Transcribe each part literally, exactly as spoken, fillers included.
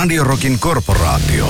Radio Rockin korporaatio.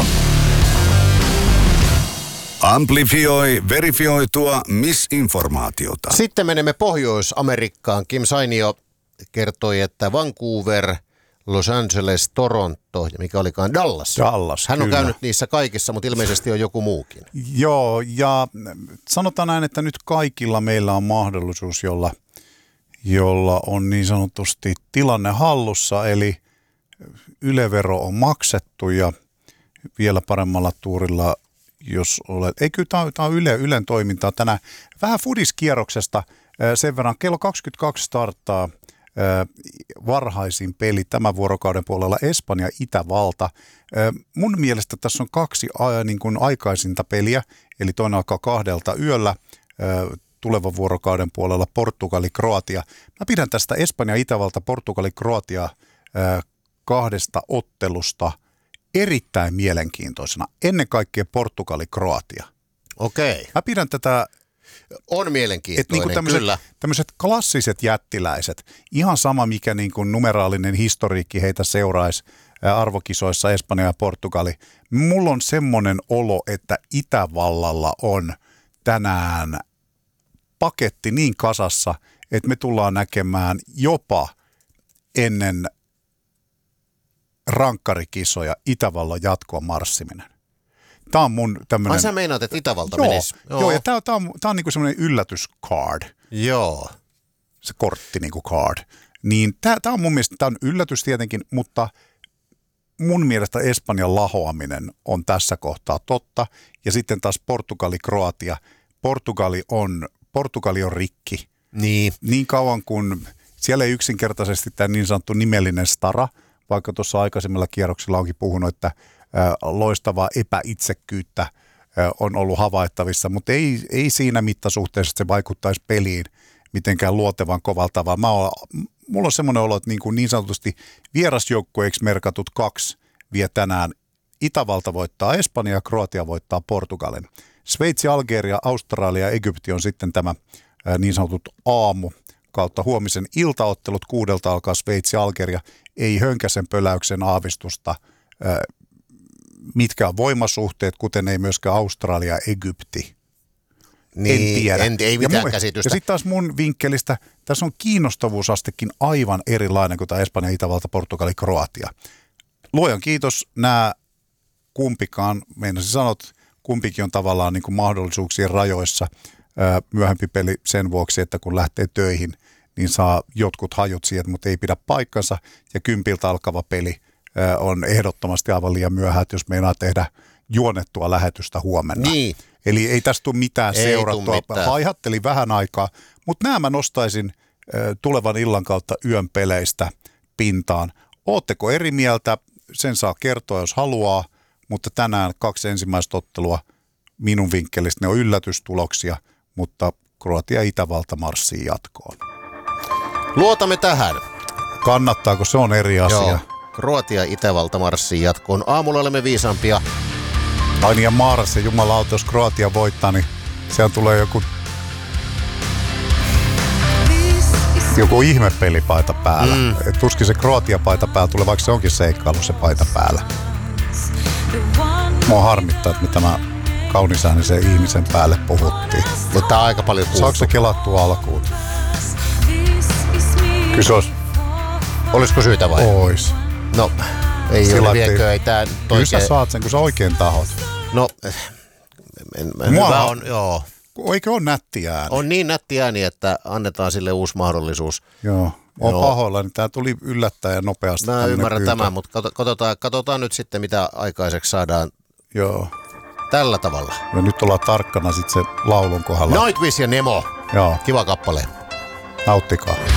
Amplifioi verifioitua misinformaatiota. Sitten menemme Pohjois-Amerikkaan. Kim Sainio kertoi, että Vancouver, Los Angeles, Toronto ja mikä olikaan Dallas. Dallas, Hän on kyllä. käynyt niissä kaikissa, mutta ilmeisesti on joku muukin. Joo, ja sanotaan näin, että nyt kaikilla meillä on mahdollisuus, jolla, jolla on niin sanotusti tilanne hallussa, eli Yle-vero on maksettu ja vielä paremmalla tuurilla, jos olet. Ei kyllä, tämä on Yle, Ylen toimintaa tänään. Vähän Foodiskierroksesta sen verran. Kello kaksikymmentäkaksi starttaa varhaisin peli tämän vuorokauden puolella Espanja Itävalta. Mun mielestä tässä on kaksi niin kuin aikaisinta peliä, eli toinen alkaa kahdelta yöllä tulevan vuorokauden puolella Portugali Kroatia. Mä pidän tästä Espanja Itävalta Portugali Kroatia kahdesta ottelusta erittäin mielenkiintoisena. Ennen kaikkea Portugali Kroatia. Okei. Mä pidän tätä. On mielenkiintoinen, niin tämmöiset, kyllä. Tämmöiset klassiset jättiläiset, ihan sama mikä niin kuin numeraalinen historiikki heitä seuraisi arvokisoissa Espanja ja Portugali. Mulla on semmoinen olo, että Itävallalla on tänään paketti niin kasassa, että me tullaan näkemään jopa ennen rankkarikisoja Itävallan jatkoon marssiminen. Tämä on mun tämmöinen. Ai sä meinaat, että Itävalta joo, menisi? Joo, joo ja tämä, tämä on, tämä on niinku semmoinen yllätyscard. Joo. Se kortti niinku card. Niin tämä, tämä on mun mielestä, tämä on yllätys tietenkin, mutta mun mielestä Espanjan lahoaminen on tässä kohtaa totta. Ja sitten taas Portugali-Kroatia. Portugali on, Portugali on rikki. Niin. Niin kauan kuin siellä ei yksinkertaisesti tämä niin sanottu nimellinen stara, vaikka tuossa aikaisemmilla kierroksilla onkin puhunut, että loistavaa epäitsekkyyttä on ollut havaittavissa, mutta ei, ei siinä mittasuhteessa, että se vaikuttaisi peliin mitenkään luotevan kovalla tavalla. Mä oon, mulla on semmoinen olo, että niin, kuin niin sanotusti vierasjoukkueeksi merkatut kaksi vie tänään. Itävalta voittaa Espanja ja Kroatia voittaa Portugalin. Sveitsi, Algeria, Australia ja Egypti on sitten tämä niin sanotut aamu kautta huomisen iltaottelut. Kuudelta alkaa Sveitsi, Algeria. Ei hönkäsen pöläyksen aavistusta, mitkä on voimasuhteet, kuten ei myöskään Australia ja Egypti. Niin, en tiedä. En, ei mitään ja käsitystä. Ja sitten taas mun vinkkelistä, tässä on kiinnostavuusastekin aivan erilainen kuin tämä Espanja, Itävalta, Portugali, Kroatia. Luojan kiitos, nämä kumpikaan, meinasin sanot, kumpikin on tavallaan niin kuin mahdollisuuksien rajoissa. Myöhempi peli sen vuoksi, että kun lähtee töihin, niin saa jotkut hajut siihen, mutta ei pidä paikkansa. Ja kympiltä alkava peli on ehdottomasti aivan liian myöhään, että jos meinaa tehdä juonettua lähetystä huomenna. Niin. Eli ei tästä tule mitään ei seurattua. Haihattelin vähän aikaa, mutta nämä mä nostaisin tulevan illan kautta yön peleistä pintaan. Ootteko eri mieltä? Sen saa kertoa, jos haluaa, mutta tänään kaksi ensimmäistä ottelua minun vinkkelistä. Ne on yllätystuloksia, mutta Kroatia ja Itävalta marssii jatkoon. Luotamme tähän. Kannattaako? Se on eri asia. Joo. Kroatia ja Itävalta marssii jatkoon. Aamulla olemme viisaampia. Ai niin ja Maarassa, jumalauta, jos Kroatia voittaa, niin siellä tulee joku joku ihmepelipaita päällä. Mm. Et tuskin se Kroatia-paita päällä tulee, vaikka se onkin seikkailu se paita päällä. Mua harmittaa, että me tämä kaunisäänisen ihmisen päälle puhuttiin. Mutta tää on aika paljon puhuttu. Saako se kelattua alkuun? Kyllä se olisi. Olisiko syytä vai? Ois. No, ei ole viekö, ei tää Kyllä oikein. sä saat sen, kun sä oikein tahot. No, en, en, hyvä on, joo. Eikö ole nätti ääni? On niin nätti ääni, että annetaan sille uusi mahdollisuus. Joo, on Joo. pahoilla, niin tää tuli yllättäen ja nopeasti. Mä ymmärrän pyyntö. tämän, mutta katsotaan, katsotaan nyt sitten, mitä aikaiseksi saadaan Joo. tällä tavalla. Ja nyt ollaan tarkkana sitten se laulun kohdalla. Nightwish ja Nemo. Joo, Kiva kappale. nauttikaa.